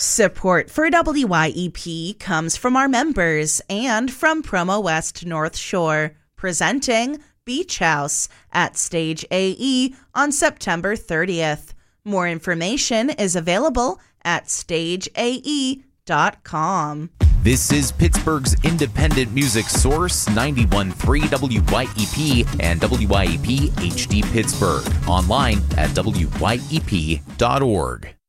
Support for WYEP comes from our members and from Promo West North Shore, presenting Beach House at Stage AE on September 30th. More information is available at stageae.com. This is Pittsburgh's independent music source, 91.3 WYEP and WYEP HD Pittsburgh. Online at WYEP.org.